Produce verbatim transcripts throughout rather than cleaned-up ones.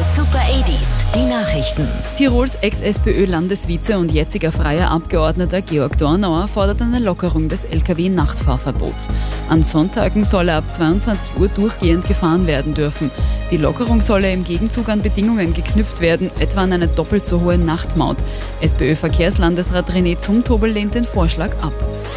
Super achtziger, die Nachrichten. Tirols Ex-SPÖ-Landesvize und jetziger freier Abgeordneter Georg Dornauer fordert eine Lockerung des L K W-Nachtfahrverbots. An Sonntagen solle ab zweiundzwanzig Uhr durchgehend gefahren werden dürfen. Die Lockerung solle im Gegenzug an Bedingungen geknüpft werden, etwa an eine doppelt so hohe Nachtmaut. SPÖ-Verkehrslandesrat René Zumtobel lehnt den Vorschlag ab.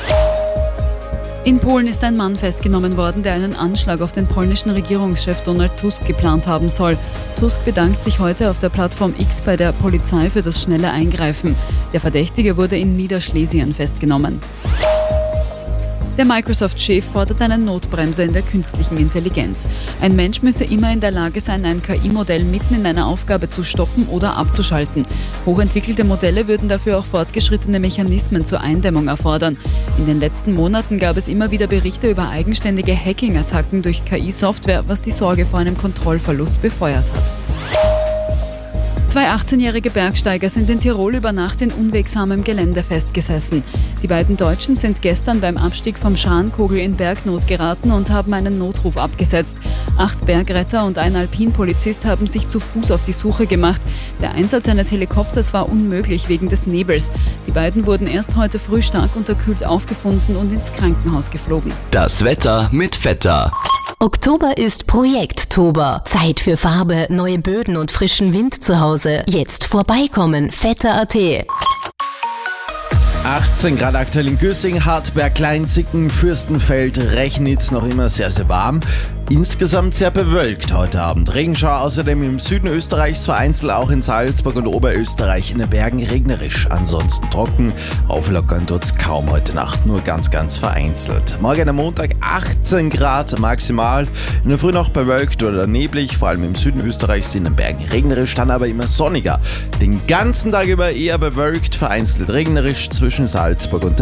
In Polen ist ein Mann festgenommen worden, der einen Anschlag auf den polnischen Regierungschef Donald Tusk geplant haben soll. Tusk bedankt sich heute auf der Plattform X bei der Polizei für das schnelle Eingreifen. Der Verdächtige wurde in Niederschlesien festgenommen. Der Microsoft-Chef fordert eine Notbremse in der künstlichen Intelligenz. Ein Mensch müsse immer in der Lage sein, ein K I-Modell mitten in einer Aufgabe zu stoppen oder abzuschalten. Hochentwickelte Modelle würden dafür auch fortgeschrittene Mechanismen zur Eindämmung erfordern. In den letzten Monaten gab es immer wieder Berichte über eigenständige Hacking-Attacken durch K I-Software, was die Sorge vor einem Kontrollverlust befeuert hat. Zwei achtzehnjährige Bergsteiger sind in Tirol über Nacht in unwegsamem Gelände festgesessen. Die beiden Deutschen sind gestern beim Abstieg vom Schrankogel in Bergnot geraten und haben einen Notruf abgesetzt. Acht Bergretter und ein Alpinpolizist haben sich zu Fuß auf die Suche gemacht. Der Einsatz eines Helikopters war unmöglich wegen des Nebels. Die beiden wurden erst heute früh stark unterkühlt aufgefunden und ins Krankenhaus geflogen. Das Wetter mit Vetter. Oktober ist Projekttober. Zeit für Farbe, neue Böden und frischen Wind zu Hause. Jetzt vorbeikommen, vetter punkt a t. achtzehn Grad aktuell in Güssing, Hartberg, Kleinzicken, Fürstenfeld, Rechnitz noch immer sehr, sehr warm. Insgesamt sehr bewölkt heute Abend. Regenschauer außerdem im Süden Österreichs, vereinzelt auch in Salzburg und Oberösterreich, in den Bergen regnerisch. Ansonsten trocken, auflockern tut's kaum heute Nacht, nur ganz, ganz vereinzelt. Morgen am Montag achtzehn Grad maximal, in der Früh noch bewölkt oder neblig, vor allem im Süden Österreichs, in den Bergen regnerisch, dann aber immer sonniger. Den ganzen Tag über eher bewölkt, vereinzelt regnerisch zwischen Salzburg und